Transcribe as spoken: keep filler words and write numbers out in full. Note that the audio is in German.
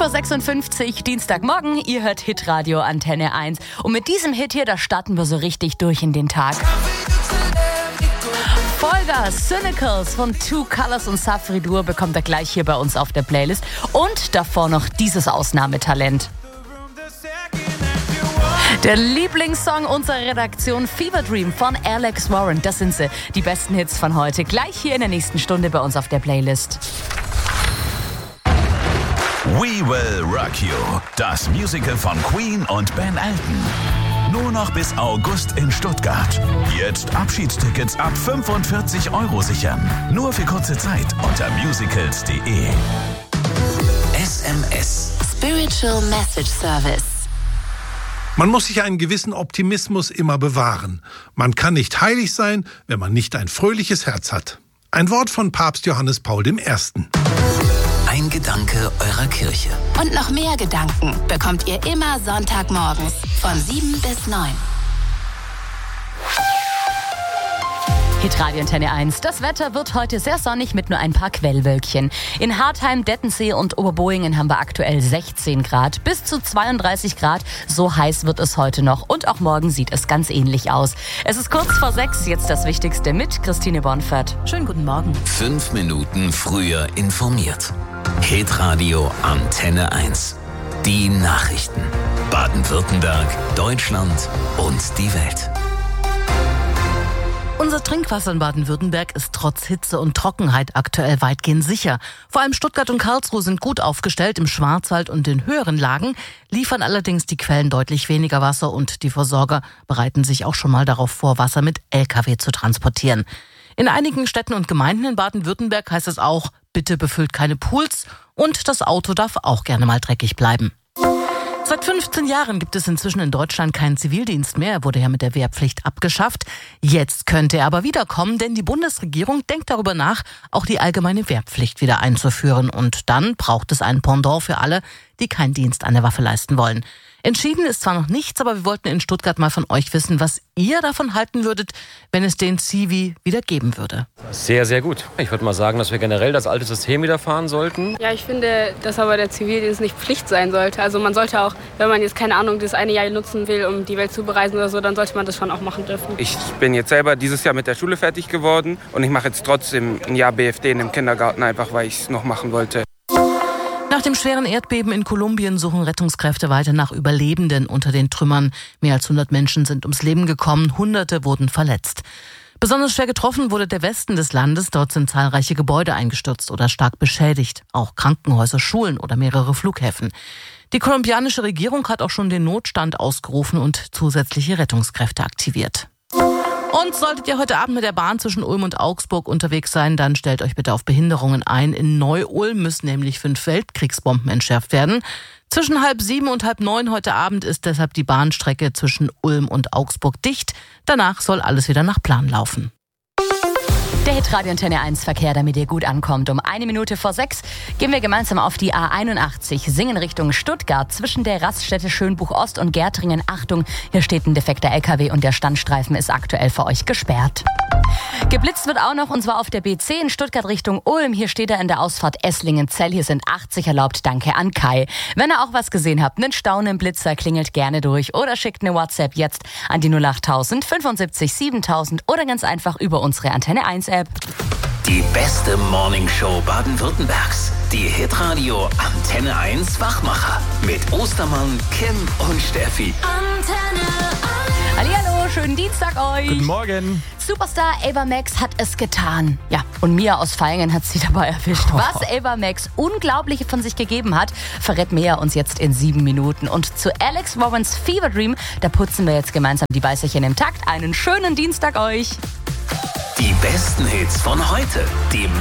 vor sechsundfünfzig, Dienstagmorgen, ihr hört Hitradio Antenne eins. Und mit diesem Hit hier, da starten wir so richtig durch in den Tag. Vollgas, Cynicals von Two Colors und Safri Duo bekommt er gleich hier bei uns auf der Playlist. Und davor noch dieses Ausnahmetalent. Der Lieblingssong unserer Redaktion, Fever Dream von Alex Warren. Das sind sie, die besten Hits von heute. Gleich hier in der nächsten Stunde bei uns auf der Playlist. We Will Rock You, das Musical von Queen und Ben Elton. Nur noch bis August in Stuttgart. Jetzt Abschiedstickets ab fünfundvierzig Euro sichern. Nur für kurze Zeit unter musicals punkt de. S M S Spiritual Message Service. Man muss sich einen gewissen Optimismus immer bewahren. Man kann nicht heilig sein, wenn man nicht ein fröhliches Herz hat. Ein Wort von Papst Johannes Paul der Erste. Ein Gedanke eurer Kirche. Und noch mehr Gedanken bekommt ihr immer Sonntagmorgens von sieben bis neun. Hitradio Antenne eins. Das Wetter wird heute sehr sonnig mit nur ein paar Quellwölkchen. In Hartheim, Dettensee und Oberboingen haben wir aktuell sechzehn Grad. Bis zu zweiunddreißig Grad. So heiß wird es heute noch. Und auch morgen sieht es ganz ähnlich aus. Es ist kurz vor sechs. Jetzt das Wichtigste mit Christine Bonfert. Schönen guten Morgen. Fünf Minuten früher informiert. Hitradio Antenne eins. Die Nachrichten. Baden-Württemberg, Deutschland und die Welt. Unser Trinkwasser in Baden-Württemberg ist trotz Hitze und Trockenheit aktuell weitgehend sicher. Vor allem Stuttgart und Karlsruhe sind gut aufgestellt. Im Schwarzwald und den höheren Lagen liefern allerdings die Quellen deutlich weniger Wasser und die Versorger bereiten sich auch schon mal darauf vor, Wasser mit L K W zu transportieren. In einigen Städten und Gemeinden in Baden-Württemberg heißt es auch, bitte befüllt keine Pools und das Auto darf auch gerne mal dreckig bleiben. Seit fünfzehn Jahren gibt es inzwischen in Deutschland keinen Zivildienst mehr. Er wurde ja mit der Wehrpflicht abgeschafft. Jetzt könnte er aber wiederkommen, denn die Bundesregierung denkt darüber nach, auch die allgemeine Wehrpflicht wieder einzuführen. Und dann braucht es ein Pendant für alle, die keinen Dienst an der Waffe leisten wollen. Entschieden ist zwar noch nichts, aber wir wollten in Stuttgart mal von euch wissen, was ihr davon halten würdet, wenn es den Zivi wieder geben würde. Sehr, sehr gut. Ich würde mal sagen, dass wir generell das alte System wieder fahren sollten. Ja, ich finde, dass aber der Zivildienst nicht Pflicht sein sollte. Also man sollte auch, wenn man jetzt, keine Ahnung, das eine Jahr nutzen will, um die Welt zu bereisen oder so, dann sollte man das schon auch machen dürfen. Ich bin jetzt selber dieses Jahr mit der Schule fertig geworden und ich mache jetzt trotzdem ein Jahr B F D in dem Kindergarten, einfach weil ich es noch machen wollte. Nach dem schweren Erdbeben in Kolumbien suchen Rettungskräfte weiter nach Überlebenden unter den Trümmern. Mehr als hundert Menschen sind ums Leben gekommen, Hunderte wurden verletzt. Besonders schwer getroffen wurde der Westen des Landes. Dort sind zahlreiche Gebäude eingestürzt oder stark beschädigt. Auch Krankenhäuser, Schulen oder mehrere Flughäfen. Die kolumbianische Regierung hat auch schon den Notstand ausgerufen und zusätzliche Rettungskräfte aktiviert. Und solltet ihr heute Abend mit der Bahn zwischen Ulm und Augsburg unterwegs sein, dann stellt euch bitte auf Behinderungen ein. In Neu-Ulm müssen nämlich fünf Weltkriegsbomben entschärft werden. Zwischen halb sieben und halb neun heute Abend ist deshalb die Bahnstrecke zwischen Ulm und Augsburg dicht. Danach soll alles wieder nach Plan laufen. Der Hitradio Antenne eins Verkehr, damit ihr gut ankommt. Um eine Minute vor sechs gehen wir gemeinsam auf die A einundachtzig, Singen Richtung Stuttgart. Zwischen der Raststätte Schönbuch Ost und Gärtringen. Achtung, hier steht ein defekter L K W und der Standstreifen ist aktuell für euch gesperrt. Geblitzt wird auch noch, und zwar auf der B zehn Stuttgart Richtung Ulm. Hier steht er in der Ausfahrt Esslingen-Zell. Hier sind achtzig erlaubt. Danke an Kai. Wenn ihr auch was gesehen habt, einen Staunen im Blitzer, klingelt gerne durch oder schickt eine WhatsApp jetzt an die null acht null null fünfundsiebzig siebentausend oder ganz einfach über unsere Antenne eins App. Die beste Morningshow Baden-Württembergs. Die Hitradio Antenne eins Wachmacher. Mit Ostermann, Kim und Steffi. Antenne eins. Hallihallo, schönen Dienstag euch. Guten Morgen. Superstar Ava Max hat es getan. Ja, und Mia aus Vaihingen hat sie dabei erwischt. Was Ava Max unglaublich von sich gegeben hat, verrät Mia uns jetzt in sieben Minuten. Und zu Alex Warrens Fever Dream, da putzen wir jetzt gemeinsam die Weißerchen im Takt. Einen schönen Dienstag euch. Die besten Hits von heute. Die